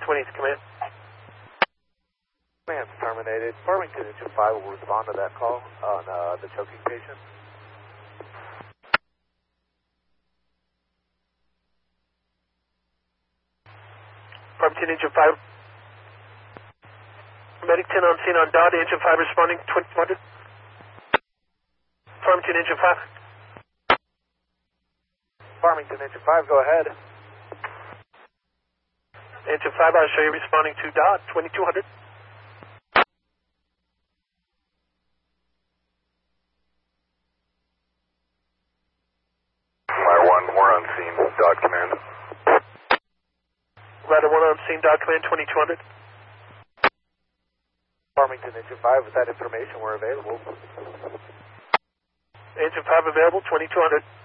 20th, command. Command's terminated. Farmington Engine 5 will respond to that call on the choking patient. Farmington Engine 5. Medic 10 on scene on dot. Engine 5 responding 2200. Farmington Engine 5. Farmington Engine 5, go ahead. Engine 5, I'll show you responding to dot 2200. Ladder 1, we're on scene. Dot command. Ladder 1 on scene, dot command 2200. Farmington Engine 5, with that information, we're available. Engine 5 available 2200.